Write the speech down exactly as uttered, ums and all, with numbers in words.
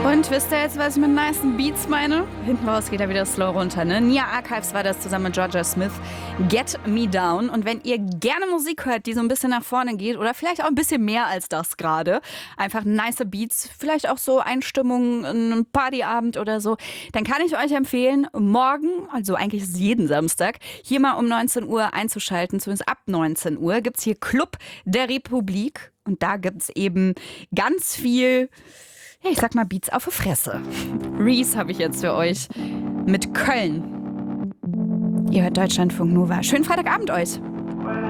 Und wisst ihr jetzt, was ich mit nice Beats meine? Hinten raus geht er wieder slow runter, ne? Nia Archives war das zusammen mit Georgia Smith. Get Me Down. Und wenn ihr gerne Musik hört, die so ein bisschen nach vorne geht oder vielleicht auch ein bisschen mehr als das gerade, einfach nice Beats, vielleicht auch so Einstimmungen, ein Partyabend oder so, dann kann ich euch empfehlen, morgen, also eigentlich ist es jeden Samstag, hier mal um neunzehn Uhr einzuschalten, zumindest ab neunzehn Uhr, gibt's hier Club der Republik. Und da gibt's eben ganz viel, ja, ich sag mal, Beats auf die Fresse. Reese habe ich jetzt für euch mit Köln. Ihr hört Deutschlandfunk Nova. Schönen Freitagabend euch.